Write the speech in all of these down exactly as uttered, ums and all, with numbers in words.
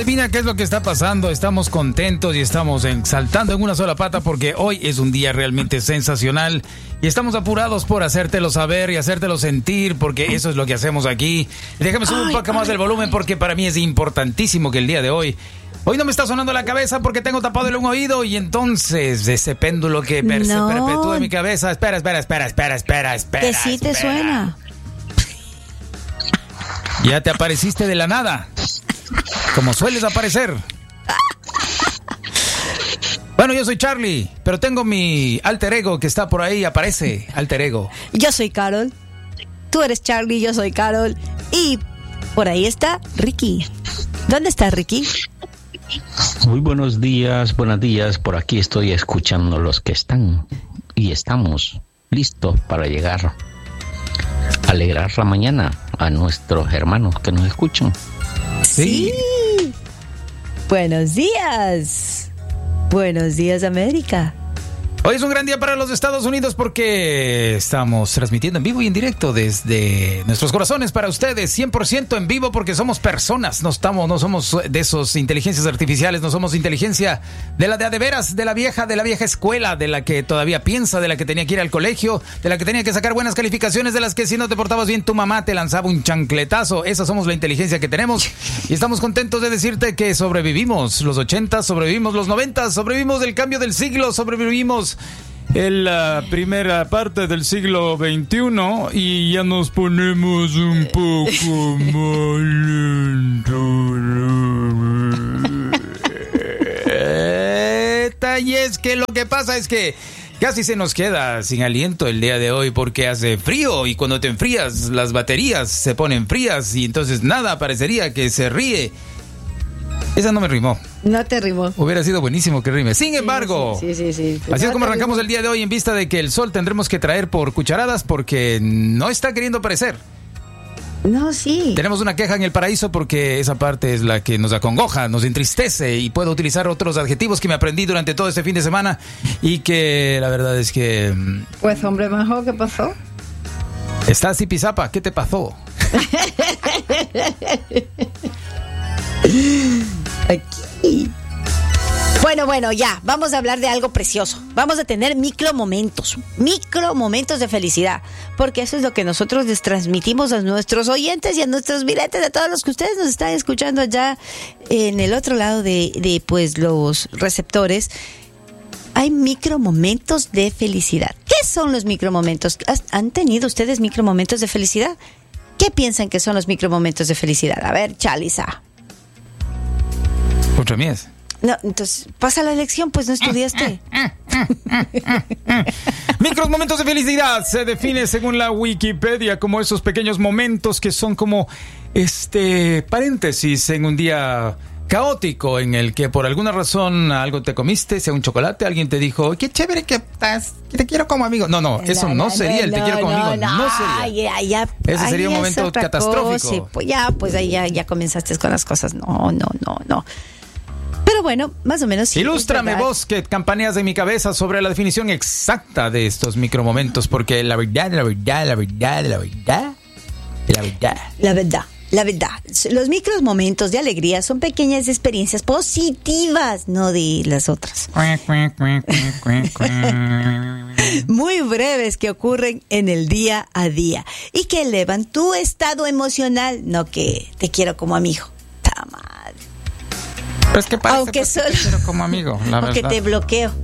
adivina qué es lo que está pasando. Estamos contentos y estamos saltando en una sola pata porque hoy es un día realmente sensacional y estamos apurados por hacértelo saber y hacértelo sentir, porque eso es lo que hacemos aquí. Déjame subir un poco más el volumen porque para mí es importantísimo que el día de hoy Hoy no me está sonando la cabeza porque tengo tapado el un oído y entonces ese péndulo que per- no. se perpetúa en mi cabeza. Espera, espera, espera, espera, espera, espera. Que sí te espera. suena. Ya te apareciste de la nada, como sueles aparecer. Bueno, yo soy Charlie, pero tengo mi alter ego que está por ahí, aparece, alter ego. Yo soy Carol, tú eres Charlie, yo soy Carol, y por ahí está Ricky. ¿Dónde está Ricky? Muy buenos días, buenos días, por aquí estoy escuchando los que están y estamos listos para llegar a alegrar la mañana a nuestros hermanos que nos escuchan. Sí. sí. Buenos días. Buenos días, América. Hoy es un gran día para los Estados Unidos porque estamos transmitiendo en vivo y en directo desde nuestros corazones para ustedes, cien por ciento en vivo porque somos personas, no estamos, no somos de esos inteligencias artificiales, no somos inteligencia de la de a de veras, de la vieja, de la vieja escuela, de la que todavía piensa, de la que tenía que ir al colegio, de la que tenía que sacar buenas calificaciones, de las que si no te portabas bien tu mamá te lanzaba un chancletazo. Esa somos la inteligencia que tenemos y estamos contentos de decirte que sobrevivimos los ochentas, sobrevivimos los noventas, sobrevivimos el cambio del siglo, sobrevivimos en la primera parte del siglo veintiuno y ya nos ponemos un poco más lento. Y es que lo que pasa es que casi se nos queda sin aliento el día de hoy porque hace frío y cuando te enfrías las baterías se ponen frías y entonces nada parecería que se ríe. Esa no me rimó. No te rimó. Hubiera sido buenísimo que rime. Sin embargo, sí, sí, sí, sí. así no es como arrancamos rimó. El día de hoy en vista de que el sol tendremos que traer por cucharadas porque no está queriendo aparecer. No, sí. Tenemos una queja en el paraíso porque esa parte es la que nos acongoja, nos entristece y puedo utilizar otros adjetivos que me aprendí durante todo este fin de semana y que la verdad es que... Pues hombre majo, ¿qué pasó? Estás zipizapa, ¿qué te pasó? Aquí. Bueno, bueno, ya, vamos a hablar de algo precioso. Vamos a tener micro momentos, micro momentos de felicidad, porque eso es lo que nosotros les transmitimos a nuestros oyentes y a nuestros miretes, a todos los que ustedes nos están escuchando allá en el otro lado de, de pues los receptores. Hay micro momentos de felicidad. ¿Qué son los micro momentos? ¿Han tenido ustedes micro momentos de felicidad? ¿Qué piensan que son los micro momentos de felicidad? A ver, Chalisa. Contra mí es. No, entonces, pasa la lección, pues no estudiaste. Micros momentos de felicidad se define según la Wikipedia como esos pequeños momentos que son como este paréntesis en un día caótico en el que por alguna razón algo te comiste, sea un chocolate, alguien te dijo, qué chévere que estás, te quiero como amigo. No, no, eso no, no, no sería el te no, quiero como no, amigo, no, no sería. Ya, ya, ese sería un momento catastrófico. Cosa, pues ya, pues ahí ya, ya comenzaste con las cosas. No, no, no, no. Pero bueno, más o menos sí. Ilústrame vos que campaneas en mi cabeza sobre la definición exacta de estos micromomentos, porque la verdad, la verdad, la verdad, la verdad, la verdad. La verdad, la verdad. Los micros momentos de alegría son pequeñas experiencias positivas, no de las otras. Muy breves que ocurren en el día a día y que elevan tu estado emocional, no que te quiero como amigo. Ta madre. Pero es que parece aunque pues, solo, que te quiero como amigo, la aunque verdad. te bloqueo.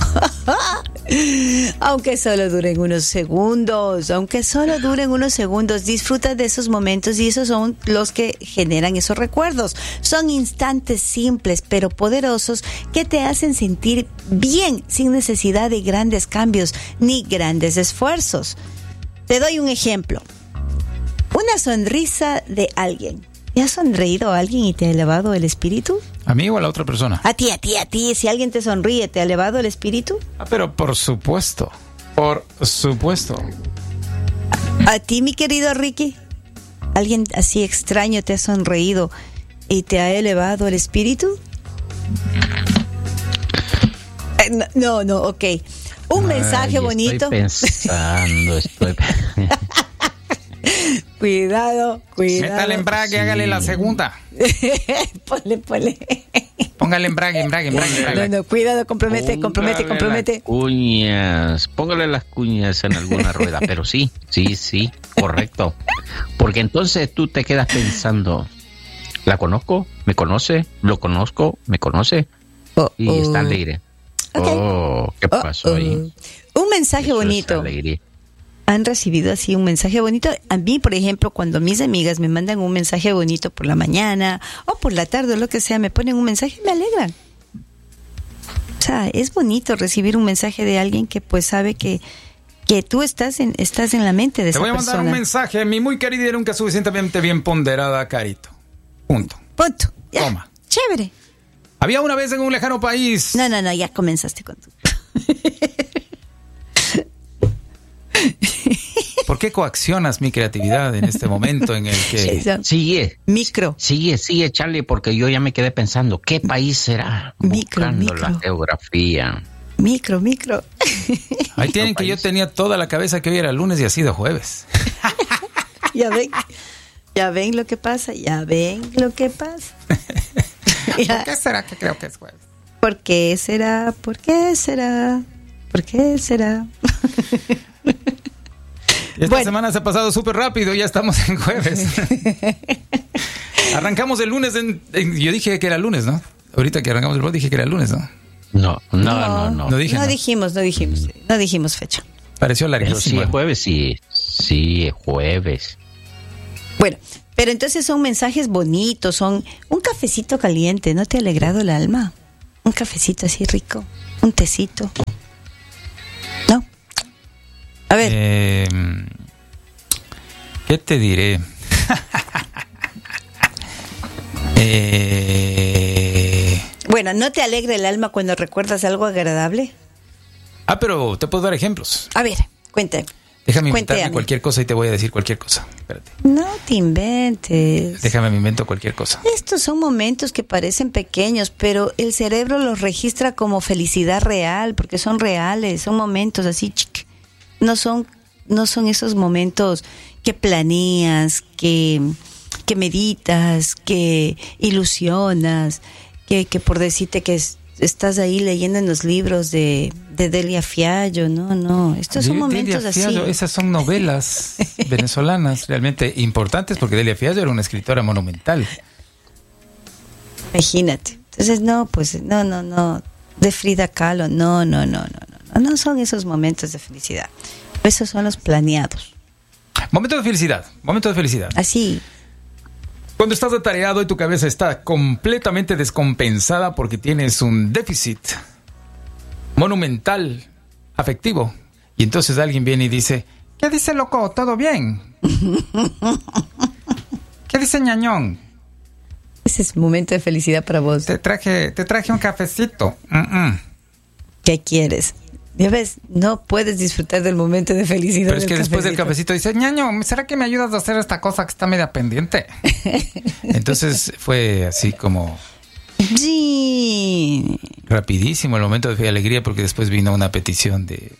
Aunque solo duren unos segundos, aunque solo duren unos segundos, disfruta de esos momentos y esos son los que generan esos recuerdos. Son instantes simples pero poderosos que te hacen sentir bien sin necesidad de grandes cambios ni grandes esfuerzos. Te doy un ejemplo. Una sonrisa de alguien. ¿Te has sonreído a alguien y te ha elevado el espíritu? ¿A mí o a la otra persona? A ti, a ti, a ti. Si alguien te sonríe, ¿te ha elevado el espíritu? Ah, pero por supuesto. Por supuesto. A ti, mi querido Ricky. ¿Alguien así extraño te ha sonreído y te ha elevado el espíritu? Eh, no, no, no, ok. Un mensaje Ay, bonito. Estoy pensando, estoy... cuidado, cuidado. Métale embrague, sí. Hágale la segunda. ponle, ponle. Póngale embrague, embrague, embrague. embrague. No, no, cuidado, compromete, Póngale compromete, compromete. Las cuñas, póngale las cuñas en alguna rueda, pero sí, sí, sí, correcto. Porque entonces tú te quedas pensando, ¿la conozco? ¿Me conoce? ¿Lo conozco? ¿Me conoce? Oh, y oh. está alegre. Okay. Oh, ¿qué pasó oh, oh. ahí? Un mensaje Eso bonito. ¿Han recibido así un mensaje bonito? A mí, por ejemplo, cuando mis amigas me mandan un mensaje bonito por la mañana o por la tarde o lo que sea, me ponen un mensaje y me alegran. O sea, es bonito recibir un mensaje de alguien que pues sabe que, que tú estás en, estás en la mente de esa persona. Te voy a mandar persona. un mensaje, mi muy querida y nunca suficientemente bien ponderada, Carito. Punto. Punto. Ya. Toma. Chévere. Había una vez en un lejano país. No, no, no, ya comenzaste con tu... ¿Por qué coaccionas mi creatividad en este momento en el que... Sigue. Micro. Sigue, sigue, Charlie, porque yo ya me quedé pensando, ¿qué país será? Micro, Buscando micro. la geografía. Micro, micro. Ahí tienen que país? Yo tenía toda la cabeza que hoy era lunes y ha sido jueves. Ya ven, ya ven lo que pasa, ya ven lo que pasa. ¿Por qué será que creo que es jueves? ¿Por qué será? ¿Por qué será? ¿Por qué será? Esta bueno. semana se ha pasado súper rápido, ya estamos en jueves. Arrancamos el lunes, en, en, yo dije que era lunes, ¿no? Ahorita que arrancamos el blog dije que era lunes, ¿no? No, no, no, no. No, no, dije, no no. dijimos, no dijimos, no dijimos fecha. Pareció larguísimo. Pero sí, es jueves, sí, sí, es jueves. Bueno, pero entonces son mensajes bonitos, son un cafecito caliente, ¿no te ha alegrado el alma? Un cafecito así rico, un tecito. ¿No? A ver. Eh, ¿Qué te diré? eh... Bueno, ¿no te alegra el alma cuando recuerdas algo agradable? Ah, pero te puedo dar ejemplos. A ver, cuéntame. Déjame inventarme cualquier cosa y te voy a decir cualquier cosa. Espérate. No te inventes. Déjame me invento cualquier cosa. Estos son momentos que parecen pequeños, pero el cerebro los registra como felicidad real, porque son reales, son momentos así, chic. No son, no son esos momentos que planeas, que, que meditas, que ilusionas, que, que por decirte que es, estás ahí leyendo en los libros de, de Delia Fiallo. No, no, estos son de, momentos Delia Fiallo, así. Esas son novelas venezolanas realmente importantes porque Delia Fiallo era una escritora monumental. Imagínate. Entonces, no, pues, no, no, no. De Frida Kahlo, no, no, no, no, no. No son esos momentos de felicidad. Esos son los planeados. Momentos de felicidad, momentos de felicidad. Así. Cuando estás atareado y tu cabeza está completamente descompensada porque tienes un déficit monumental, afectivo, y entonces alguien viene y dice, ¿qué dice, loco? ¿Todo bien? ¿Qué dice, ñañón? Ese es un momento de felicidad para vos. Te traje, te traje un cafecito. Mm-mm. ¿Qué quieres? Ya ves, no puedes disfrutar del momento de felicidad. Pero es que del después del cafecito dice, ñaño, ¿será que me ayudas a hacer esta cosa que está media pendiente? Entonces fue así como... Sí. Rapidísimo el momento de alegría porque después vino una petición de...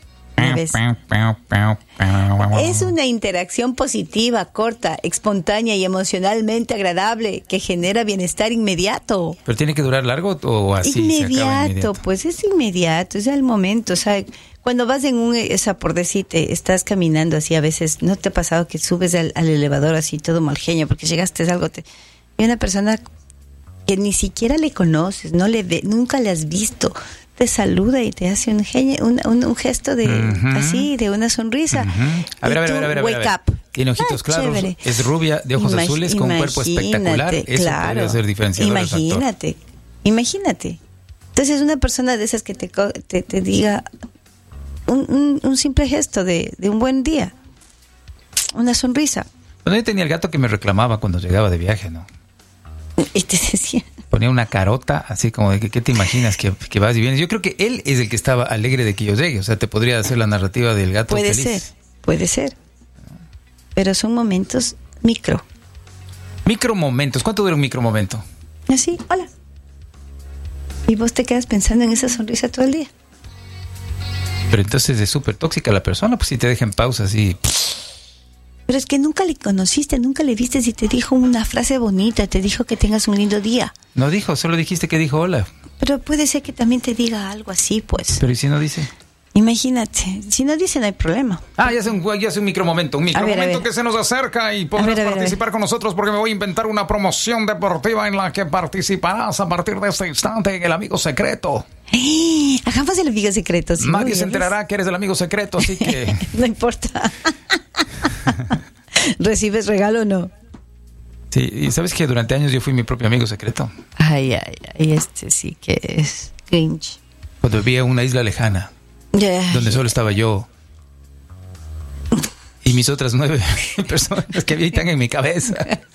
Es una interacción positiva, corta, espontánea y emocionalmente agradable que genera bienestar inmediato. ¿Pero tiene que durar largo o así? Inmediato, se acaba inmediato? Pues es inmediato, es el momento. O sea, cuando vas en un, o sea, por decirte, estás caminando así a veces, ¿no te ha pasado que subes al, al elevador así todo mal genio porque llegaste a algo? Te, y una persona que ni siquiera le conoces, no le ve, nunca le has visto, te saluda y te hace un, genio, un, un, un gesto de uh-huh. así, de una sonrisa. Uh-huh. A ver, a ver, a ver, a ver, wake a ver. up. Tiene ojitos ah, claros, chévere. Es rubia, de ojos Imag- azules, con un cuerpo espectacular. Eso claro. podría ser diferenciador. Imagínate, imagínate. Entonces una persona de esas que te, te, te diga un, un, un simple gesto de, de un buen día, una sonrisa. Bueno, yo tenía el gato que me reclamaba cuando llegaba de viaje, ¿no? Y te decía... Ponía una carota, así como de que, ¿qué te imaginas que, que vas y vienes? Yo creo que él es el que estaba alegre de que yo llegue. O sea, te podría hacer la narrativa del gato puede feliz. Puede ser, puede ser. Pero son momentos micro. Micro momentos. ¿Cuánto dura un micro momento? Así, hola. Y vos te quedas pensando en esa sonrisa todo el día. Pero entonces es súper tóxica la persona, pues si te dejan pausa así... Pero es que nunca le conociste, nunca le viste y te dijo una frase bonita, te dijo que tengas un lindo día. No dijo, solo dijiste que dijo hola. Pero puede ser que también te diga algo así, pues. Pero ¿y si no dice? Imagínate, si no dice no hay problema. Ah, ya es un, ya es un micromomento, un micromomento a ver, a ver. que se nos acerca y podrás A ver, a ver, participar a ver. con nosotros porque me voy a inventar una promoción deportiva en la que participarás a partir de este instante en el amigo secreto. ¡Eh! Hagamos el amigo secreto. ¿Sí? Nadie Muy se bien, enterará que eres el amigo secreto, así que... No importa. ¿Recibes regalo o no? Sí, y sabes que durante años yo fui mi propio amigo secreto. Ay, ay, ay, este sí que es cringe. Cuando vivía en una isla lejana, Ya. donde solo estaba yo y mis otras nueve personas que habitan en mi cabeza.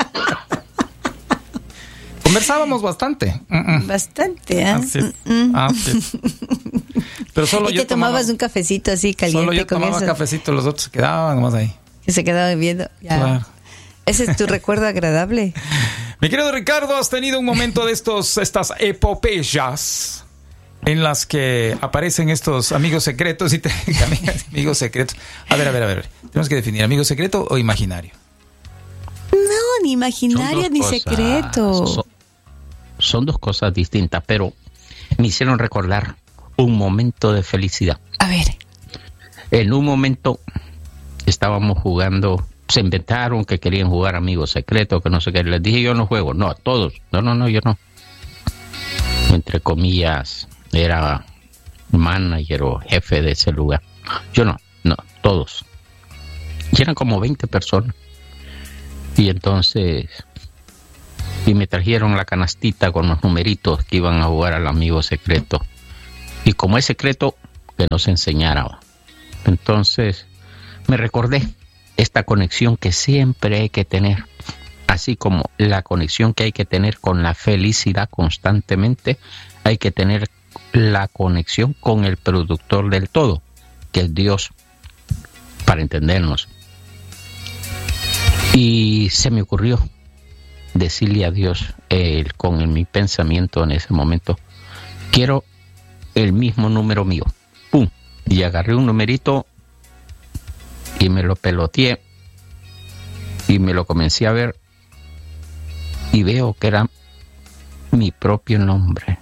Conversábamos bastante. Mm-mm. Bastante, ¿eh? Así es. Mm-mm. Así es. Pero solo Y yo te tomabas tomaba, un cafecito así caliente solo yo con tomaba eso. cafecito, los otros se quedaban nomás ahí. Que se quedaba bebiendo. Ya. Claro. Ese es tu recuerdo agradable. Mi querido Ricardo, ¿has tenido un momento de estos, estas epopeyas en las que aparecen estos amigos secretos y te amigos secretos? A ver, a ver, a ver. Tenemos que definir, ¿amigo secreto o imaginario? No, ni imaginario ni cosas, secreto. Son, son dos cosas distintas, pero me hicieron recordar un momento de felicidad. A ver. En un momento estábamos jugando, se inventaron que querían jugar amigos secretos, que no sé qué. Les dije, yo no juego. No, a todos. No, no, no, yo no. Entre comillas, era manager o jefe de ese lugar. Yo no, no, todos. Y eran como veinte personas. Y entonces, y me trajeron la canastita con los numeritos que iban a jugar al amigo secreto. Y como es secreto, que no se enseñara. Entonces, me recordé esta conexión que siempre hay que tener, así como la conexión que hay que tener con la felicidad constantemente, hay que tener la conexión con el productor del todo, que es Dios, para entendernos. Y se me ocurrió decirle a Dios, eh, con el, mi pensamiento en ese momento, quiero el mismo número mío. ¡Pum! Y agarré un numerito y me lo peloteé y me lo comencé a ver y veo que era mi propio nombre,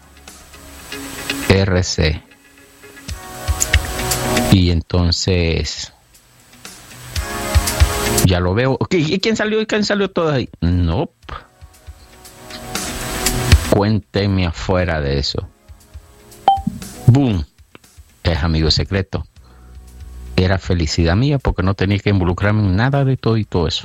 R C. Y entonces ya lo veo. ¿Y quién salió? ¿Y quién salió todo ahí? No. Nope. Cuénteme afuera de eso. ¡Boom! Es amigo secreto. Era felicidad mía porque no tenía que involucrarme en nada de todo y todo eso.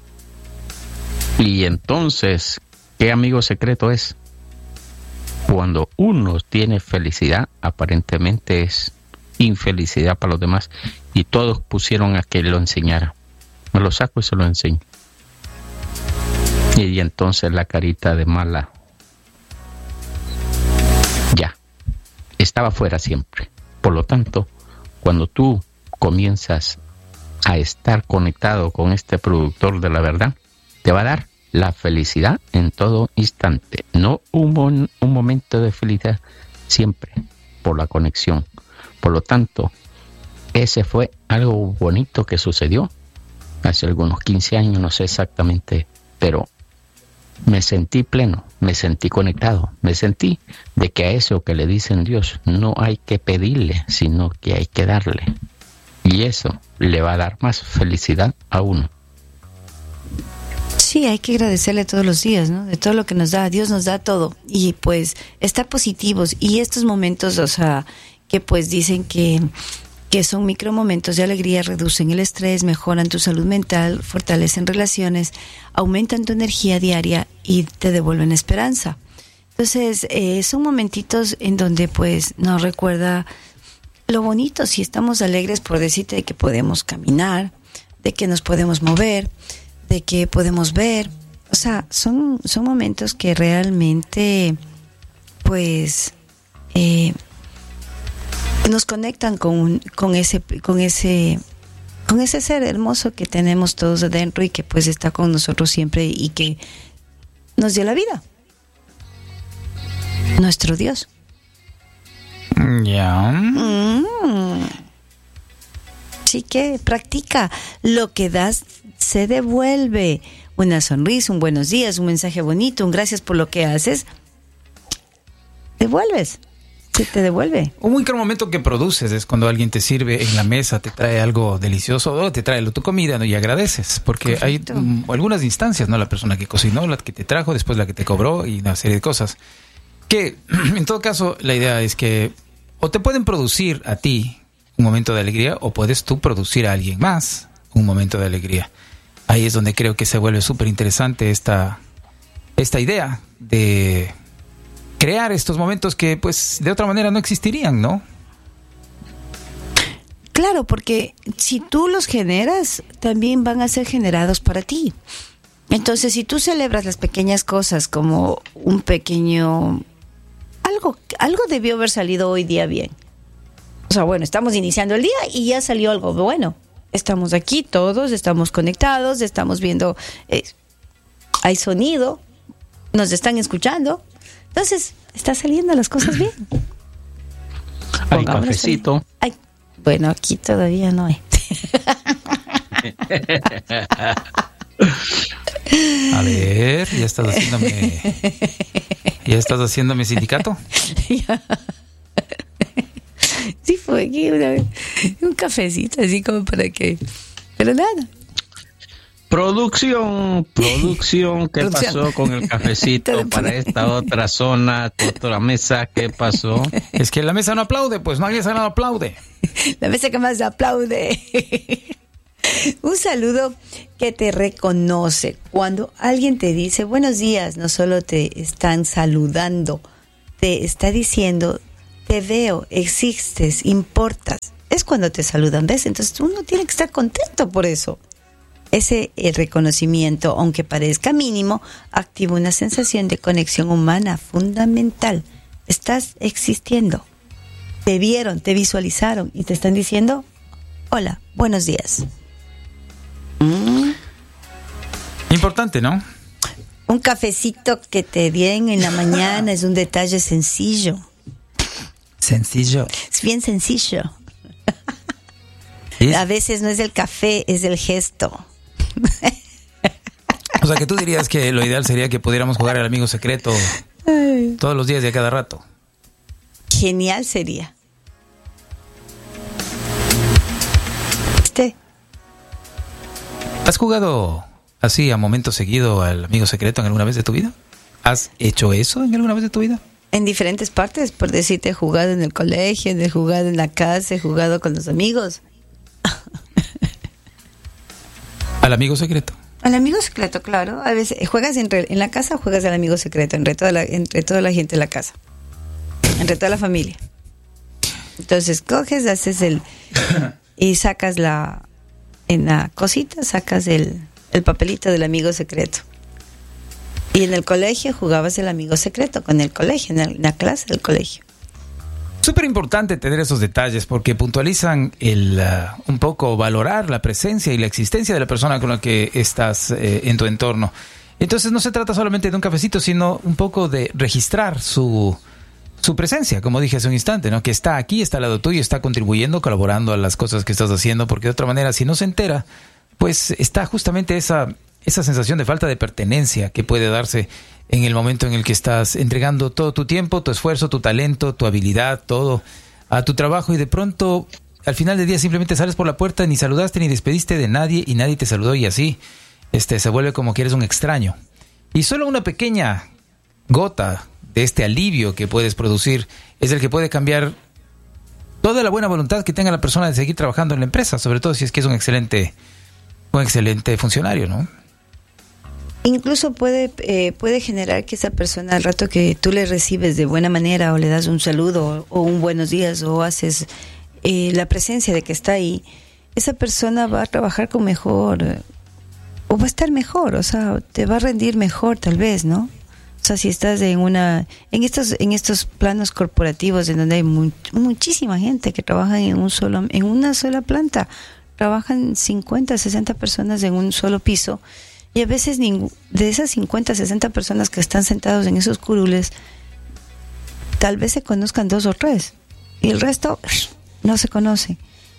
Y entonces, ¿qué amigo secreto es? Cuando uno tiene felicidad, aparentemente es infelicidad para los demás. Y todos pusieron a que lo enseñara. Me lo saco y se lo enseño. Y entonces la carita de mala. Ya. Estaba fuera siempre. Por lo tanto, cuando tú comienzas a estar conectado con este productor de la verdad, te va a dar la felicidad en todo instante. No un, mon, un momento de felicidad, siempre por la conexión. Por lo tanto, ese fue algo bonito que sucedió hace algunos quince años, no sé exactamente, pero me sentí pleno, me sentí conectado, me sentí de que a eso que le dicen Dios no hay que pedirle, sino que hay que darle. Y eso le va a dar más felicidad a uno. Sí, hay que agradecerle todos los días, ¿no? De todo lo que nos da, Dios nos da todo. Y pues estar positivos. Y estos momentos, o sea, que pues dicen que, que son micromomentos de alegría, reducen el estrés, mejoran tu salud mental, fortalecen relaciones, aumentan tu energía diaria y te devuelven esperanza. Entonces, eh, son momentitos en donde pues nos recuerda lo bonito, si estamos alegres por decirte de que podemos caminar, de que nos podemos mover, de que podemos ver. O sea, son, son momentos que realmente pues eh, nos conectan con, con ese con ese con ese ser hermoso que tenemos todos adentro y que pues está con nosotros siempre y que nos dio la vida, nuestro Dios. Ya. Mm. Sí, Así que practica. Lo que das se devuelve. Una sonrisa, un buenos días, un mensaje bonito, un gracias por lo que haces. Devuelves. Se te devuelve. Un micro momento que produces es cuando alguien te sirve en la mesa, te trae algo delicioso o te trae tu comida, ¿no? Y agradeces. Porque Correcto. hay um, algunas instancias, ¿no? La persona que cocinó, la que te trajo, después la que te cobró y una serie de cosas. Que, en todo caso, la idea es que o te pueden producir a ti un momento de alegría o puedes tú producir a alguien más un momento de alegría. Ahí es donde creo que se vuelve súper interesante esta, esta idea de crear estos momentos que pues de otra manera no existirían, ¿no? Claro, porque si tú los generas, también van a ser generados para ti. Entonces, si tú celebras las pequeñas cosas como un pequeño... Algo, algo debió haber salido hoy día bien. O sea, bueno, estamos iniciando el día y ya salió algo bueno. Estamos aquí todos, estamos conectados, estamos viendo... Eh, hay sonido, nos están escuchando. Entonces, está saliendo las cosas bien. Hay cafecito. Ay, bueno, aquí todavía no hay. A ver, ya estás haciéndome... ¿Ya estás haciéndome sindicato? Sí, fue aquí una vez. Un cafecito, así como para que... Pero nada. Producción, producción, ¿qué Producción. pasó con el cafecito para esta otra zona, otra mesa? ¿Qué pasó? Es que la mesa no aplaude, pues no, la mesa no aplaude. La mesa que más aplaude. Un saludo que te reconoce. Cuando alguien te dice buenos días, no solo te están saludando, te está diciendo, te veo, existes, importas. Es cuando te saludan, ¿ves? Entonces uno tiene que estar contento por eso. Ese el reconocimiento, aunque parezca mínimo, activa una sensación de conexión humana fundamental. Estás existiendo. Te vieron, te visualizaron y te están diciendo, hola, buenos días. Mm. Importante, ¿no? Un cafecito que te den en la mañana es un detalle sencillo. Sencillo. Es bien sencillo. ¿Sí? A veces no es el café, es el gesto. O sea, que tú dirías que lo ideal sería que pudiéramos jugar al amigo secreto Ay. todos los días y a cada rato. Genial sería. ¿Este? ¿Has jugado así a momento seguido al amigo secreto en alguna vez de tu vida? ¿Has hecho eso en alguna vez de tu vida? En diferentes partes, por decirte, he jugado en el colegio, he jugado en la casa, he jugado con los amigos. ¿Al amigo secreto? Al amigo secreto, claro. A veces juegas entre, en la casa, juegas al amigo secreto, entre toda la, entre toda la gente de la casa, entre toda la familia. Entonces coges, haces el y sacas la en la cosita, sacas el, el papelito del amigo secreto. Y en el colegio jugabas el amigo secreto con el colegio, en, el, en la clase del colegio. Súper importante tener esos detalles porque puntualizan el uh, un poco valorar la presencia y la existencia de la persona con la que estás eh, en tu entorno. Entonces no se trata solamente de un cafecito, sino un poco de registrar su, su presencia, como dije hace un instante, ¿no? Que está aquí, está al lado tuyo, está contribuyendo, colaborando a las cosas que estás haciendo, porque de otra manera, si no se entera, pues está justamente esa, esa sensación de falta de pertenencia que puede darse en el momento en el que estás entregando todo tu tiempo, tu esfuerzo, tu talento, tu habilidad, todo a tu trabajo y de pronto al final del día simplemente sales por la puerta, ni saludaste ni despediste de nadie y nadie te saludó y así este se vuelve como que eres un extraño. Y solo una pequeña gota de este alivio que puedes producir es el que puede cambiar toda la buena voluntad que tenga la persona de seguir trabajando en la empresa, sobre todo si es que es un excelente, un excelente funcionario, ¿no? Incluso puede eh, puede generar que esa persona al rato que tú le recibes de buena manera o le das un saludo o, o un buenos días o haces eh, la presencia de que está ahí, esa persona va a trabajar con mejor eh, o va a estar mejor, o sea, te va a rendir mejor tal vez, ¿no? O sea, si estás en una en estos en estos planos corporativos en donde hay mu- muchísima gente que trabaja en un solo en una sola planta, trabajan cincuenta, sesenta personas en un solo piso. Y a veces de esas cincuenta, sesenta personas que están sentados en esos curules, tal vez se conozcan dos o tres. Y el resto no se conoce.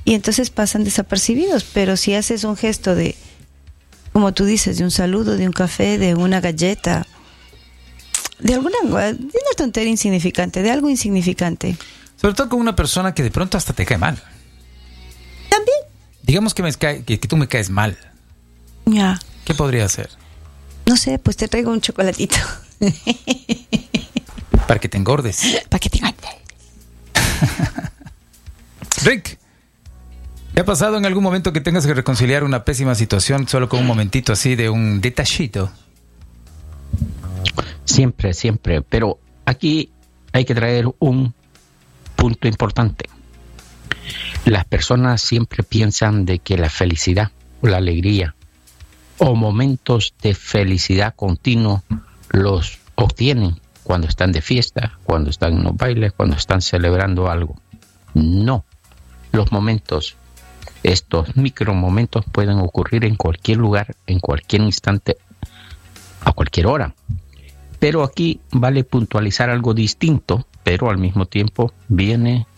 y entonces pasan desapercibidos. Pero si haces un gesto de, como tú dices, de un saludo, de un café, de una galleta, de alguna de una tontería insignificante, de algo insignificante. Sobre todo con una persona que de pronto hasta te cae mal. También. Digamos que, me cae, que, que tú me caes mal. Ya. ¿Qué podría hacer? No sé, pues te traigo un chocolatito. Para que te engordes. Para que te engordes. Rick, ¿te ha pasado en algún momento que tengas que reconciliar una pésima situación solo con un momentito así de un detallito? Siempre, siempre. Pero aquí hay que traer un punto importante. Las personas siempre piensan de que la felicidad, la alegría o momentos de felicidad continuo los obtienen cuando están de fiesta, cuando están en los bailes, cuando están celebrando algo. No. Los momentos, estos micro momentos pueden ocurrir en cualquier lugar, en cualquier instante, a cualquier hora. Pero aquí vale puntualizar algo distinto, pero al mismo tiempo viene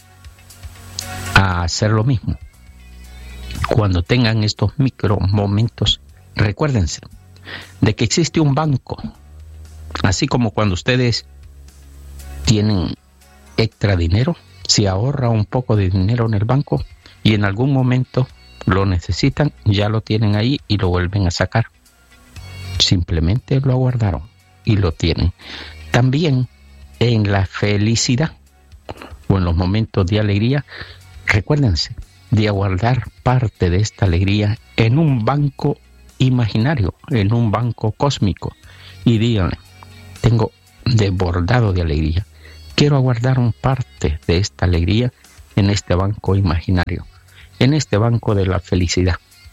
a hacer lo mismo. Cuando tengan estos micro momentos, recuérdense de que existe un banco, así como cuando ustedes tienen extra dinero, si ahorra un poco de dinero en el banco y en algún momento lo necesitan, ya lo tienen ahí y lo vuelven a sacar. Simplemente lo aguardaron y lo tienen. También en la felicidad o en los momentos de alegría, recuérdense de aguardar parte de esta alegría en un banco imaginario, en un banco cósmico, y díganle: tengo desbordado de alegría, quiero aguardar un parte de esta alegría en este banco imaginario, en este banco de la felicidad.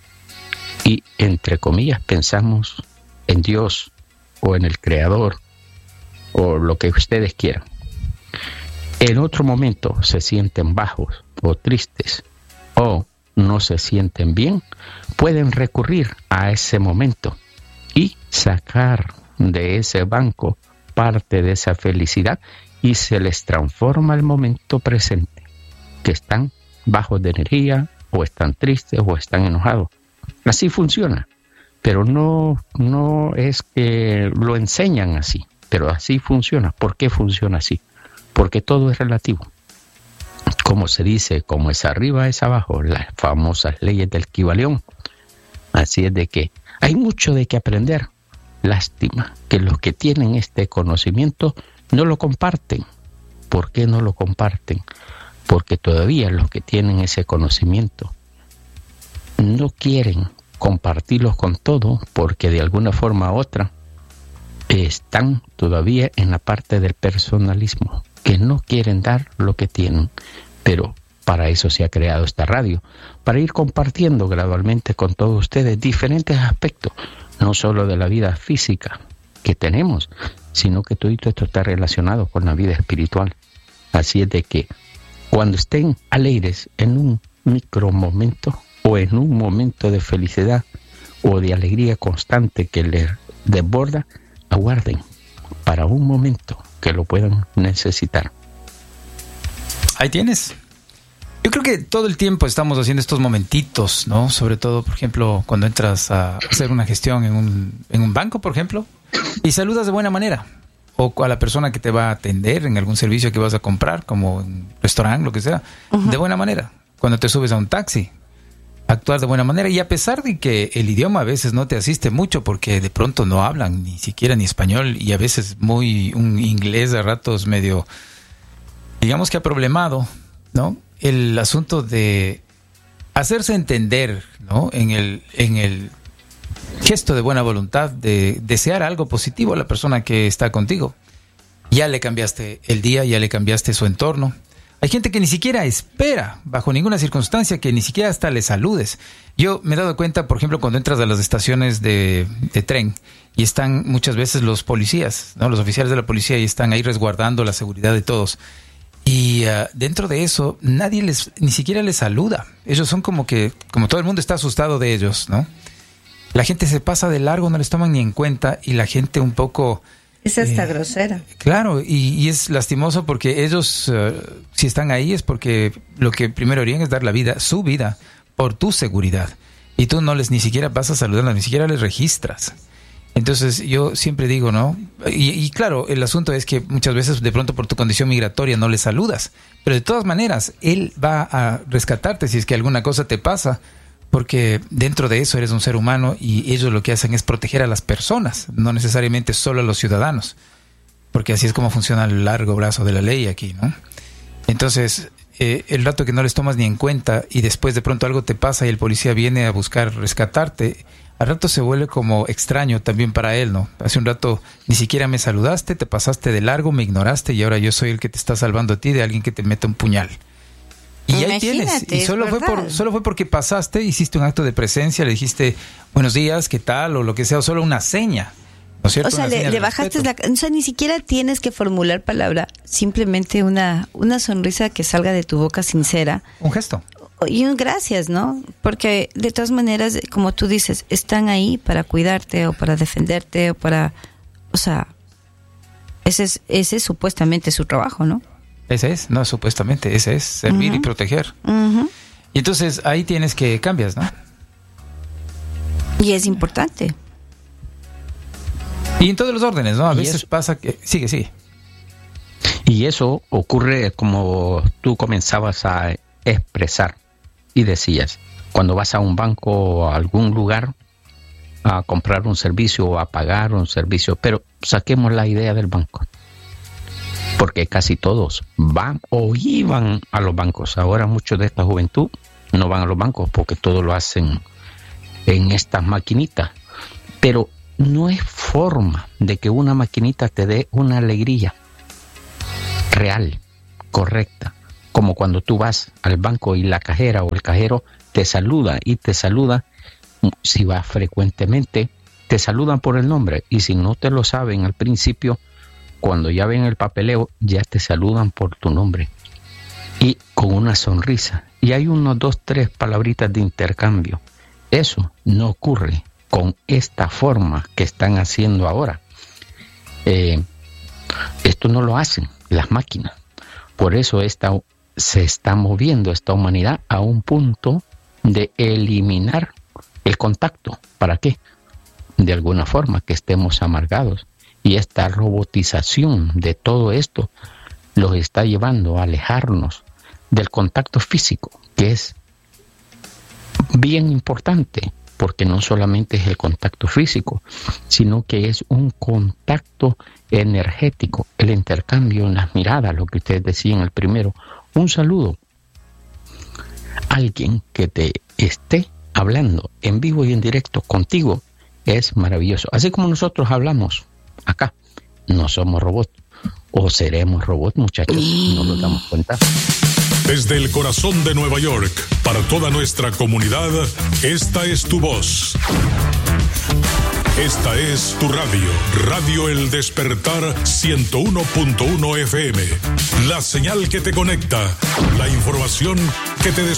Y entre comillas pensamos en Dios o en el Creador o lo que ustedes quieran. En otro momento se sienten bajos o tristes o no se sienten bien, pueden recurrir a ese momento y sacar de ese banco parte de esa felicidad y se les transforma el momento presente, que están bajos de energía o están tristes o están enojados. Así funciona, pero no, no es que lo enseñan así, pero así funciona. ¿Por qué funciona así? Porque todo es relativo. Como se dice, como es arriba es abajo, las famosas leyes del Kybalión. Así es de que hay mucho de qué aprender. Lástima que los que tienen este conocimiento no lo comparten. ¿Por qué no lo comparten? Porque todavía los que tienen ese conocimiento no quieren compartirlos con todo, porque de alguna forma u otra están todavía en la parte del personalismo, que no quieren dar lo que tienen. Pero para eso se ha creado esta radio, para ir compartiendo gradualmente con todos ustedes diferentes aspectos, no solo de la vida física que tenemos, sino que todo esto está relacionado con la vida espiritual. Así es de que cuando estén alegres en un micro momento o en un momento de felicidad o de alegría constante que les desborda, aguarden para un momento que lo puedan necesitar. Ahí tienes. Yo creo que todo el tiempo estamos haciendo estos momentitos, ¿no? Sobre todo, por ejemplo, cuando entras a hacer una gestión en un, en un banco, por ejemplo, y saludas de buena manera. O a la persona que te va a atender en algún servicio que vas a comprar, como en un restaurante, lo que sea, uh-huh. de buena manera. Cuando te subes a un taxi, actuar de buena manera. Y a pesar de que el idioma a veces no te asiste mucho, porque de pronto no hablan ni siquiera ni español, y a veces muy un inglés a ratos medio, digamos que aproblemado, ¿no? El asunto de hacerse entender, ¿no? En el, en el gesto de buena voluntad, de desear algo positivo a la persona que está contigo. Ya le cambiaste el día, ya le cambiaste su entorno. Hay gente que ni siquiera espera, bajo ninguna circunstancia, que ni siquiera hasta le saludes. Yo me he dado cuenta, por ejemplo, cuando entras a las estaciones de, de tren y están muchas veces los policías, ¿no? Los oficiales de la policía, y están ahí resguardando la seguridad de todos. Y uh, dentro de eso, nadie les, ni siquiera les saluda. Ellos son como que, como todo el mundo está asustado de ellos, ¿no? La gente se pasa de largo, no les toman ni en cuenta, y la gente un poco Es hasta eh, grosera. Claro, y, y es lastimoso porque ellos, uh, si están ahí, es porque lo que primero harían es dar la vida, su vida, por tu seguridad. Y tú no les ni siquiera vas a saludarlos, ni siquiera les registras. Entonces yo siempre digo, ¿no? Y, y claro, el asunto es que muchas veces de pronto por tu condición migratoria no les saludas. Pero de todas maneras, él va a rescatarte si es que alguna cosa te pasa. Porque dentro de eso eres un ser humano y ellos lo que hacen es proteger a las personas, no necesariamente solo a los ciudadanos. Porque así es como funciona el largo brazo de la ley aquí, ¿no? Entonces, eh, el rato que no les tomas ni en cuenta y después de pronto algo te pasa y el policía viene a buscar rescatarte, al rato se vuelve como extraño también para él, ¿no? Hace un rato ni siquiera me saludaste, te pasaste de largo, me ignoraste y ahora yo soy el que te está salvando a ti de alguien que te mete un puñal. Y ahí Imagínate, tienes, y solo fue por solo fue porque pasaste, hiciste un acto de presencia, le dijiste buenos días, qué tal, o lo que sea, o solo una seña, ¿no es cierto? O sea, Una le, seña le de bajaste respeto. la... O sea, ni siquiera tienes que formular palabra, simplemente una, una sonrisa que salga de tu boca sincera. Un gesto. Y un gracias, ¿no? Porque de todas maneras, como tú dices, están ahí para cuidarte o para defenderte o para... O sea, ese es, ese es supuestamente su trabajo, ¿no? Ese es, no, supuestamente, ese es, servir Uh-huh. y proteger. Uh-huh. Y entonces ahí tienes que cambias, ¿no? Y es importante. Y en todos los órdenes, ¿no? A Y veces eso- pasa que... Sigue, sigue. Y eso ocurre como tú comenzabas a expresar y decías, cuando vas a un banco o a algún lugar a comprar un servicio o a pagar un servicio, pero saquemos la idea del banco. Porque casi todos van o iban a los bancos. Ahora muchos de esta juventud no van a los bancos porque todo lo hacen en estas maquinitas. Pero no es forma de que una maquinita te dé una alegría real, correcta. Como cuando tú vas al banco y la cajera o el cajero te saluda y te saluda, si vas frecuentemente, te saludan por el nombre. Y si no te lo saben al principio, cuando ya ven el papeleo, ya te saludan por tu nombre y con una sonrisa. Y hay unos dos, tres palabritas de intercambio. Eso no ocurre con esta forma que están haciendo ahora. Eh, esto no lo hacen las máquinas. Por eso esta, se está moviendo esta humanidad a un punto de eliminar el contacto. ¿Para qué? De alguna forma que estemos amargados. Y esta robotización de todo esto los está llevando a alejarnos del contacto físico, que es bien importante, porque no solamente es el contacto físico, sino que es un contacto energético, el intercambio en las miradas, lo que ustedes decían el primero, un saludo. Alguien que te esté hablando en vivo y en directo contigo es maravilloso. Así como nosotros hablamos acá, no somos robots, o seremos robots, muchachos, no nos damos cuenta. Desde el corazón de Nueva York, para toda nuestra comunidad, esta es tu voz. Esta es tu radio, Radio El Despertar ciento uno punto uno F M. La señal que te conecta, la información que te despierta.